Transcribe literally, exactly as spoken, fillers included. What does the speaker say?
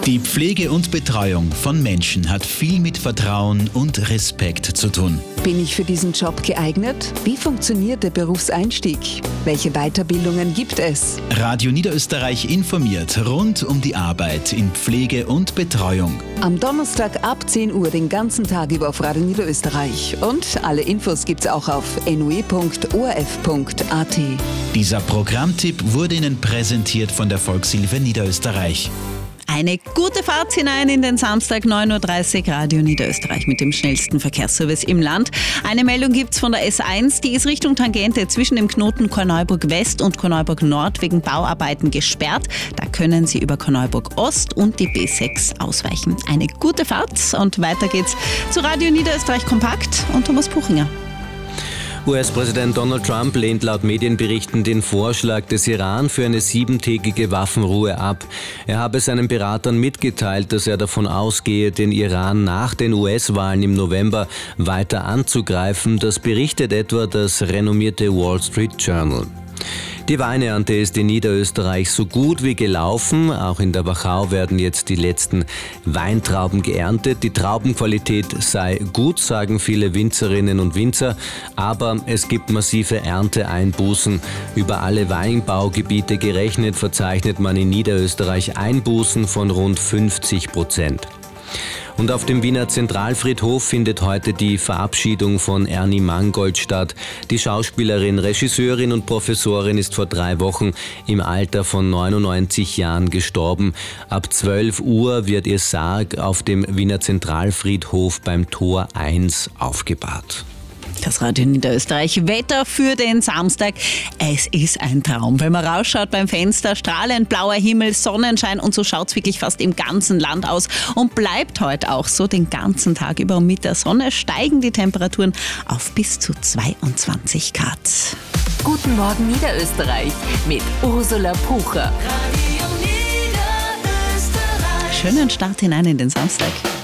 Die Pflege und Betreuung von Menschen hat viel mit Vertrauen und Respekt zu tun. Bin ich für diesen Job geeignet? Wie funktioniert der Berufseinstieg? Welche Weiterbildungen gibt es? Radio Niederösterreich informiert rund um die Arbeit in Pflege und Betreuung. Am Donnerstag ab zehn Uhr den ganzen Tag über auf Radio Niederösterreich. Und alle Infos gibt's auch auf n u e punkt o r f punkt a t. Dieser Programmtipp wurde Ihnen präsentiert von der Volkshilfe Niederösterreich. Eine gute Fahrt hinein in den Samstag, neun Uhr dreißig, Radio Niederösterreich mit dem schnellsten Verkehrsservice im Land. Eine Meldung gibt's von der S eins, die ist Richtung Tangente zwischen dem Knoten Korneuburg West und Korneuburg Nord wegen Bauarbeiten gesperrt. Da können Sie über Korneuburg Ost und die B sechs ausweichen. Eine gute Fahrt und weiter geht's zu Radio Niederösterreich Kompakt und Thomas Buchinger. U S-Präsident Donald Trump lehnt laut Medienberichten den Vorschlag des Iran für eine siebentägige Waffenruhe ab. Er habe seinen Beratern mitgeteilt, dass er davon ausgehe, den Iran nach den U S-Wahlen im November weiter anzugreifen. Das berichtet etwa das renommierte Wall Street Journal. Die Weinernte ist in Niederösterreich so gut wie gelaufen. Auch in der Wachau werden jetzt die letzten Weintrauben geerntet. Die Traubenqualität sei gut, sagen viele Winzerinnen und Winzer. Aber es gibt massive Ernteeinbußen. Über alle Weinbaugebiete gerechnet verzeichnet man in Niederösterreich Einbußen von rund fünfzig Prozent. Und auf dem Wiener Zentralfriedhof findet heute die Verabschiedung von Ernie Mangold statt. Die Schauspielerin, Regisseurin und Professorin ist vor drei Wochen im Alter von neunundneunzig Jahren gestorben. Ab zwölf Uhr wird ihr Sarg auf dem Wiener Zentralfriedhof beim Tor eins aufgebahrt. Das Radio Niederösterreich Wetter für den Samstag. Es ist ein Traum. Wenn man rausschaut beim Fenster, strahlend blauer Himmel, Sonnenschein und so schaut es wirklich fast im ganzen Land aus und bleibt heute auch so den ganzen Tag über. Und mit der Sonne steigen die Temperaturen auf bis zu zweiundzwanzig Grad. Guten Morgen Niederösterreich mit Ursula Pucher. Schönen Start hinein in den Samstag.